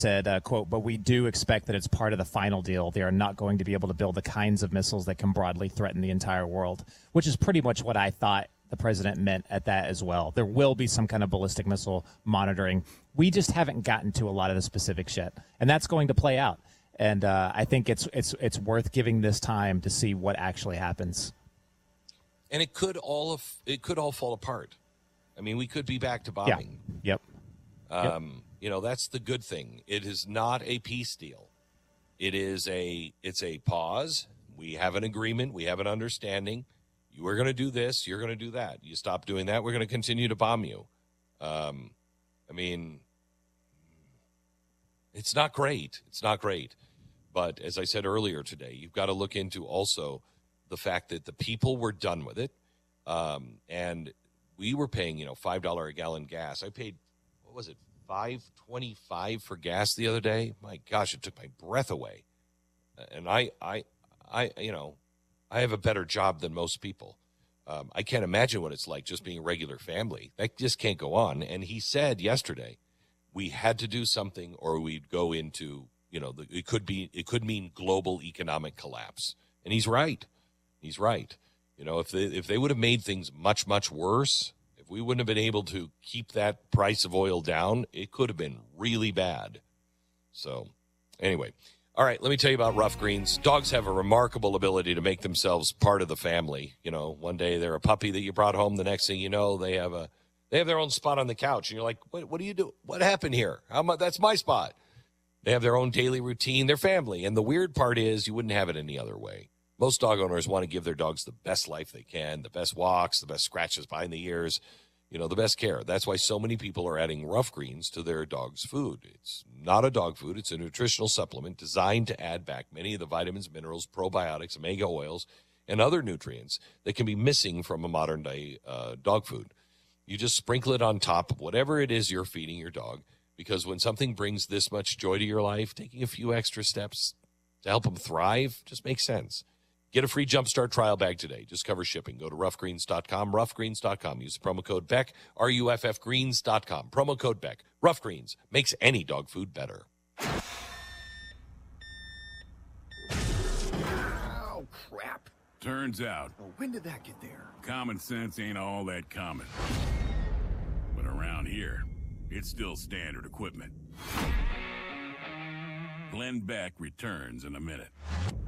said, quote, "But we do expect that it's part of the final deal. They are not going to be able to build the kinds of missiles that can broadly threaten the entire world," which is pretty much what I thought the president meant at that as well. There will be some kind of ballistic missile monitoring. We just haven't gotten to a lot of the specific shit, and that's going to play out. And I think it's worth giving this time to see what actually happens. And it could all fall apart. I mean, we could be back to bombing. Yeah. Yep. You know, that's the good thing. It is not a peace deal. It's a pause. We have an agreement. We have an understanding. You are going to do this. You're going to do that. You stop doing that, we're going to continue to bomb you. I mean, it's not great. It's not great. But as I said earlier today, you've got to look into also the fact that the people were done with it. And we were paying, $5 a gallon gas. I paid, what was it, $5.25 for gas the other day? My gosh, it took my breath away. And I have a better job than most people. I can't imagine what it's like just being a regular family. That just can't go on. And he said yesterday, we had to do something or we'd go into, it could mean global economic collapse. And he's right. He's right. If they would have made things much, much worse, if we wouldn't have been able to keep that price of oil down, it could have been really bad. So anyway, all right, let me tell you about Rough Greens. Dogs have a remarkable ability to make themselves part of the family. One day they're a puppy that you brought home. The next thing you know, they have their own spot on the couch. And you're like, what do you do? What happened here? That's my spot. They have their own daily routine, their family. And the weird part is you wouldn't have it any other way. Most dog owners want to give their dogs the best life they can, the best walks, the best scratches behind the ears, the best care. That's why so many people are adding Rough Greens to their dog's food. It's not a dog food. It's a nutritional supplement designed to add back many of the vitamins, minerals, probiotics, omega oils, and other nutrients that can be missing from a modern-day dog food. You just sprinkle it on top of whatever it is you're feeding your dog, because when something brings this much joy to your life, taking a few extra steps to help them thrive just makes sense. Get a free Jumpstart trial bag today. Just cover shipping. Go to roughgreens.com, roughgreens.com. Use the promo code BECK, RUFFgreens.com. Promo code BECK. Rough Greens makes any dog food better. Oh, crap. Turns out, When did that get there? common sense ain't all that common. But around here, it's still standard equipment. Glenn Beck returns in a minute.